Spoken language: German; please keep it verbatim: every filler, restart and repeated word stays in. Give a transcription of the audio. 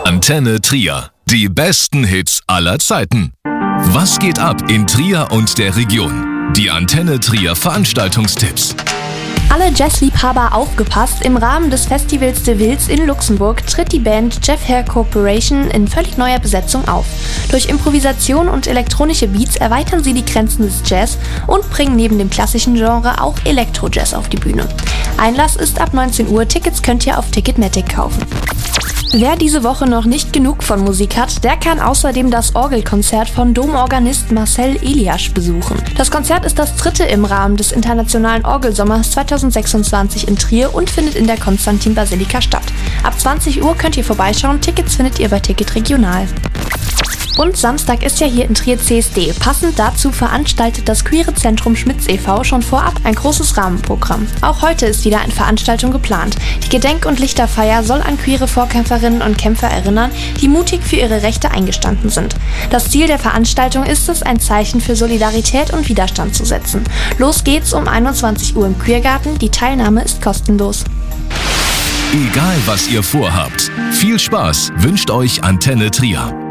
Antenne Trier. Die besten Hits aller Zeiten. Was geht ab in Trier und der Region? Die Antenne Trier Veranstaltungstipps. Alle Jazzliebhaber aufgepasst, im Rahmen des Festivals de Vils in Luxemburg tritt die Band Jeff Hair Corporation in völlig neuer Besetzung auf. Durch Improvisation und elektronische Beats erweitern sie die Grenzen des Jazz und bringen neben dem klassischen Genre auch Elektro-Jazz auf die Bühne. Einlass ist ab neunzehn Uhr, Tickets könnt ihr auf Ticketmatic kaufen. Wer diese Woche noch nicht genug von Musik hat, der kann außerdem das Orgelkonzert von Domorganist Marcel Eliasch besuchen. Das Konzert ist das dritte im Rahmen des Internationalen Orgelsommers zweitausendsechsundzwanzig in Trier und findet in der Konstantin-Basilika statt. Ab zwanzig Uhr könnt ihr vorbeischauen, Tickets findet ihr bei Ticket Regional. Und Samstag ist ja hier in Trier C S D. Passend dazu veranstaltet das Queere Zentrum Schmitz e V schon vorab ein großes Rahmenprogramm. Auch heute ist wieder eine Veranstaltung geplant. Die Gedenk- und Lichterfeier soll an queere Vorkämpferinnen und Kämpfer erinnern, die mutig für ihre Rechte eingestanden sind. Das Ziel der Veranstaltung ist es, ein Zeichen für Solidarität und Widerstand zu setzen. Los geht's um einundzwanzig Uhr im Queergarten. Die Teilnahme ist kostenlos. Egal was ihr vorhabt, viel Spaß wünscht euch Antenne Trier.